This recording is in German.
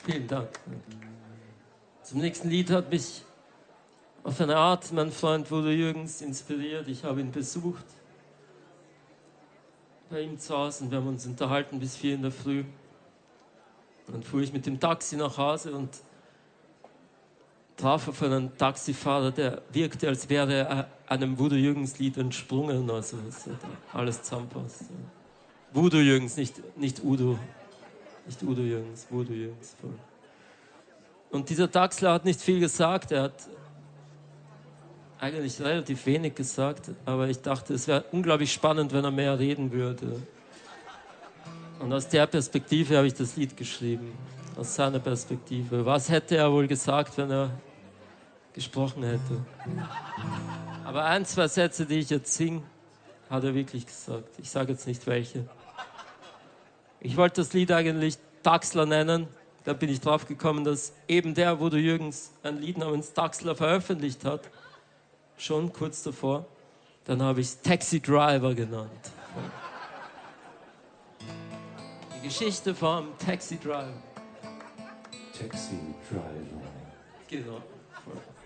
Vielen Dank. Zum nächsten Lied hat mich auf eine Art mein Freund Udo Jürgens inspiriert. Ich habe ihn besucht bei ihm zu Hause und wir haben uns unterhalten bis 4 in der Früh. Dann fuhr ich mit dem Taxi nach Hause und traf auf einen Taxifahrer, der wirkte, als wäre er einem Udo Jürgens Lied entsprungen. Also es hat alles zusammenpasst. Udo Jürgens, nicht Udo. Nicht Udo Jürgens, Udo Jürgens. Voll. Und dieser Taxler hat nicht viel gesagt, er hat eigentlich relativ wenig gesagt, aber ich dachte, es wäre unglaublich spannend, wenn er mehr reden würde. Und aus der Perspektive habe ich das Lied geschrieben, aus seiner Perspektive. Was hätte er wohl gesagt, wenn er gesprochen hätte? Aber 1, 2 Sätze, die ich jetzt singe, hat er wirklich gesagt. Ich sage jetzt nicht welche. Ich wollte das Lied eigentlich Taxler nennen. Da bin ich drauf gekommen, dass eben der Udo Jürgens ein Lied namens Taxler veröffentlicht hat. Schon kurz davor. Dann habe ich es Taxi Driver genannt. Die Geschichte vom Taxi Driver. Taxi Driver. Genau.